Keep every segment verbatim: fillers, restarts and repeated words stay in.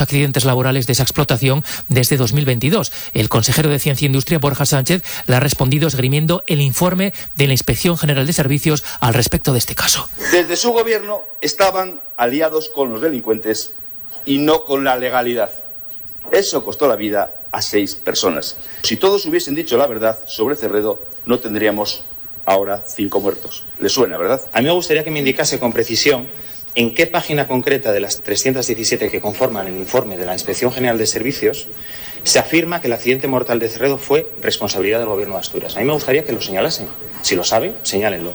los accidentes laborales de esa explotación desde dos mil veintidós. El consejero de Ciencia e Industria, Borja Sánchez, le ha respondido esgrimiendo el informe de la Inspección General de Servicios al respecto de este caso. Desde su gobierno estaban aliados con los delincuentes y no con la legalidad. Eso costó la vida a seis personas. Si todos hubiesen dicho la verdad sobre Cerredo, no tendríamos ahora cinco muertos. ¿Le suena, verdad? A mí me gustaría que me indicase con precisión en qué página concreta de las trescientas diecisiete que conforman el informe de la Inspección General de Servicios se afirma que el accidente mortal de Cerredo fue responsabilidad del Gobierno de Asturias. A mí me gustaría que lo señalasen. Si lo saben, señálenlo.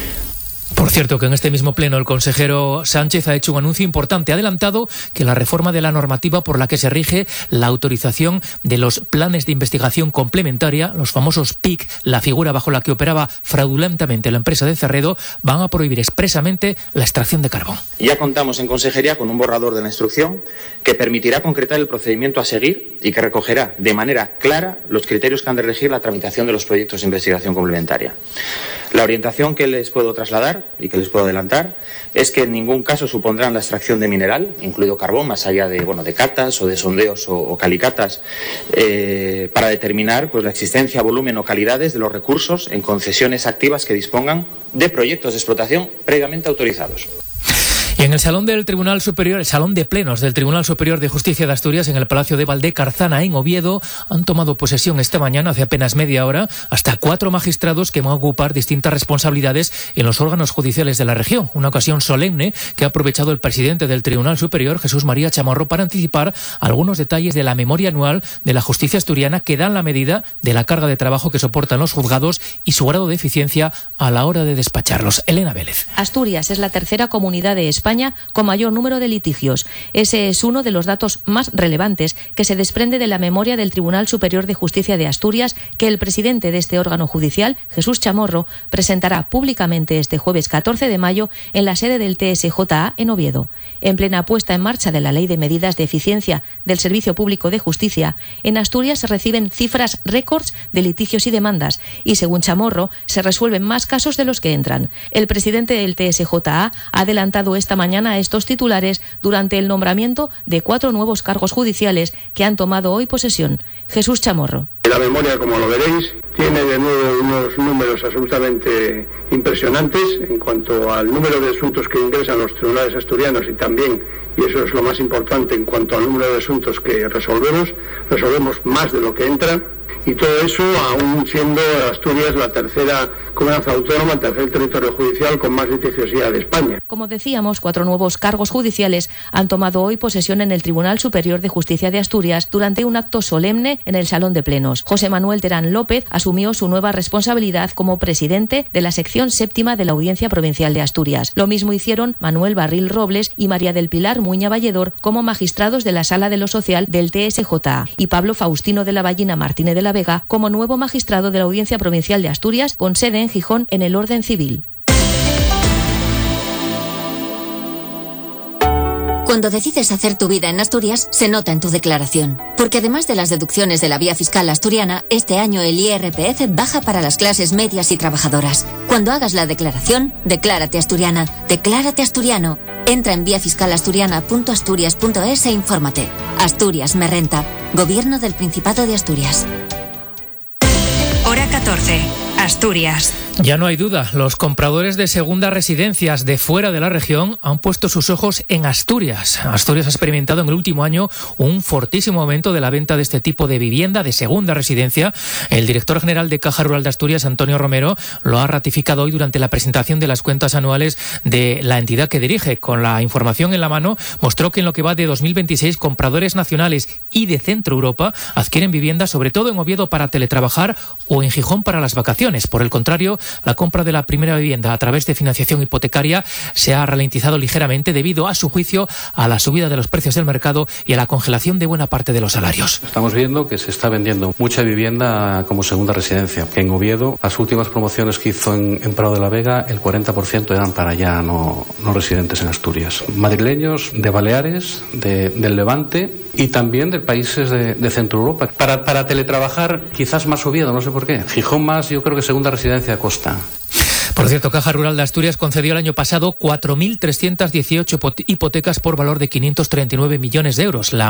Por cierto, que en este mismo pleno el consejero Sánchez ha hecho un anuncio importante. Ha adelantado que la reforma de la normativa por la que se rige la autorización de los planes de investigación complementaria, los famosos P I C, la figura bajo la que operaba fraudulentamente la empresa de Cerredo, van a prohibir expresamente la extracción de carbón. Ya contamos en consejería con un borrador de la instrucción que permitirá concretar el procedimiento a seguir y que recogerá de manera clara los criterios que han de regir la tramitación de los proyectos de investigación complementaria. La orientación que les puedo trasladar y que les puedo adelantar es que en ningún caso supondrán la extracción de mineral, incluido carbón, más allá de, bueno, de catas o de sondeos o, o calicatas, eh, para determinar pues, la existencia, volumen o calidades de los recursos en concesiones activas que dispongan de proyectos de explotación previamente autorizados. Y en el Salón del Tribunal Superior, el Salón de Plenos del Tribunal Superior de Justicia de Asturias, en el Palacio de Valdecarzana, en Oviedo, han tomado posesión esta mañana, hace apenas media hora, hasta cuatro magistrados que van a ocupar distintas responsabilidades en los órganos judiciales de la región. Una ocasión solemne que ha aprovechado el presidente del Tribunal Superior, Jesús María Chamorro, para anticipar algunos detalles de la memoria anual de la justicia asturiana que dan la medida de la carga de trabajo que soportan los juzgados y su grado de eficiencia a la hora de despacharlos. Elena Vélez. Asturias es la tercera comunidad de España con mayor número de litigios. Ese es uno de los datos más relevantes que se desprende de la memoria del Tribunal Superior de Justicia de Asturias, que el presidente de este órgano judicial, Jesús Chamorro, presentará públicamente este jueves catorce de mayo en la sede del T S J A en Oviedo. En plena puesta en marcha de la Ley de Medidas de Eficiencia del Servicio Público de Justicia, en Asturias se reciben cifras récords de litigios y demandas y, según Chamorro, se resuelven más casos de los que entran. El presidente del T S J A ha adelantado esta mañana a estos titulares durante el nombramiento de cuatro nuevos cargos judiciales que han tomado hoy posesión. Jesús Chamorro. La memoria, como lo veréis, tiene de nuevo unos números absolutamente impresionantes en cuanto al número de asuntos que ingresan los tribunales asturianos y también, y eso es lo más importante, en cuanto al número de asuntos que resolvemos, resolvemos más de lo que entra. Y todo eso aún siendo Asturias la tercera comunidad autónoma, el tercer territorio judicial con más litigiosidad de España. Como decíamos, cuatro nuevos cargos judiciales han tomado hoy posesión en el Tribunal Superior de Justicia de Asturias durante un acto solemne en el Salón de Plenos. José Manuel Terán López asumió su nueva responsabilidad como presidente de la sección séptima de la Audiencia Provincial de Asturias. Lo mismo hicieron Manuel Barril Robles y María del Pilar Muña Valledor como magistrados de la Sala de lo Social del T S J A y Pablo Faustino de la Ballina Martínez de la Vega como nuevo magistrado de la Audiencia Provincial de Asturias con sede en Gijón en el orden civil. Cuando decides hacer tu vida en Asturias, se nota en tu declaración. Porque además de las deducciones de la vía fiscal asturiana, este año el I R P F baja para las clases medias y trabajadoras. Cuando hagas la declaración, declárate asturiana, declárate asturiano. Entra en vía fiscal asturiana punto asturias punto es e infórmate. Asturias me renta. Gobierno del Principado de Asturias. Hora catorce. Asturias. Ya no hay duda, los compradores de segundas residencias de fuera de la región han puesto sus ojos en Asturias. Asturias ha experimentado en el último año un fortísimo aumento de la venta de este tipo de vivienda de segunda residencia. El director general de Caja Rural de Asturias, Antonio Romero, lo ha ratificado hoy durante la presentación de las cuentas anuales de la entidad que dirige. Con la información en la mano, mostró que en lo que va de dos mil veintiséis, compradores nacionales y de Centro Europa adquieren viviendas sobre todo en Oviedo para teletrabajar o en Gijón para las vacaciones. Por el contrario, la compra de la primera vivienda a través de financiación hipotecaria se ha ralentizado ligeramente debido, a su juicio, a la subida de los precios del mercado y a la congelación de buena parte de los salarios. Estamos viendo que se está vendiendo mucha vivienda como segunda residencia. En Oviedo, las últimas promociones que hizo en, en Prado de la Vega, el cuarenta por ciento eran para ya no, no residentes en Asturias. Madrileños, de Baleares, de, del Levante y también de países de, de Centro Europa. Para, para teletrabajar, quizás más Oviedo, no sé por qué. Gijón más, yo creo que segunda residencia Costa. Por cierto, Caja Rural de Asturias concedió el año pasado cuatro mil trescientas dieciocho hipotecas por valor de quinientos treinta y nueve millones de euros. La